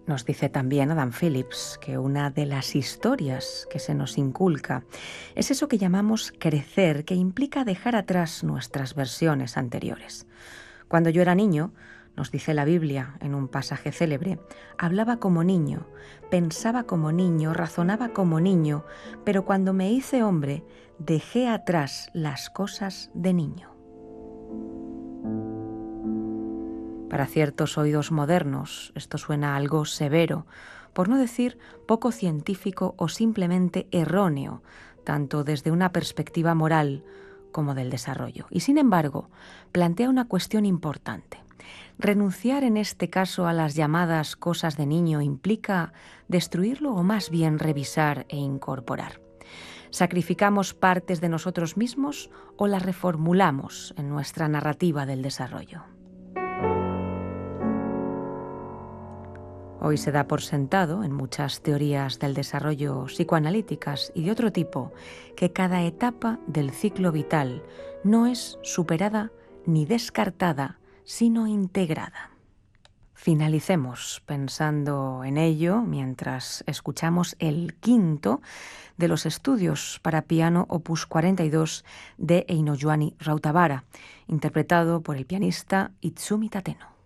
Nos dice también Adam Phillips que una de las historias que se nos inculca es eso que llamamos crecer, que implica dejar atrás nuestras versiones anteriores. Cuando yo era niño, nos dice la Biblia en un pasaje célebre, hablaba como niño, pensaba como niño, razonaba como niño, pero cuando me hice hombre, dejé atrás las cosas de niño. Para ciertos oídos modernos, esto suena algo severo, por no decir poco científico o simplemente erróneo, tanto desde una perspectiva moral como del desarrollo. Y sin embargo, plantea una cuestión importante. ¿Renunciar en este caso a las llamadas cosas de niño implica destruirlo o más bien revisar e incorporar? ¿Sacrificamos partes de nosotros mismos o las reformulamos en nuestra narrativa del desarrollo? Hoy se da por sentado, en muchas teorías del desarrollo psicoanalíticas y de otro tipo, que cada etapa del ciclo vital no es superada ni descartada, sino integrada. Finalicemos pensando en ello mientras escuchamos el quinto de los estudios para piano opus 42 de Eino Juhani Rautavaara, interpretado por el pianista Itsumi Tateno.